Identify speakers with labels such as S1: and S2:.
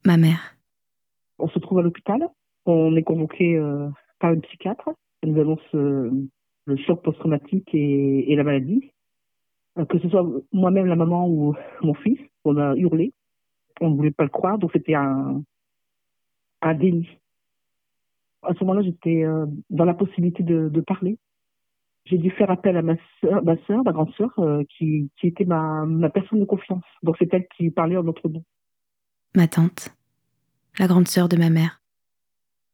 S1: Ma mère.
S2: On se trouve à l'hôpital. On est convoqué par une psychiatre. Elle nous annonce le choc post-traumatique et la maladie. Que ce soit moi-même, la maman ou mon fils, on a hurlé. On ne voulait pas le croire, donc c'était un déni. À ce moment-là, j'étais dans la possibilité de parler. J'ai dû faire appel à ma grande sœur, qui était ma personne de confiance. Donc c'est elle qui parlait en notre nom.
S1: Ma tante. La grande sœur de ma mère.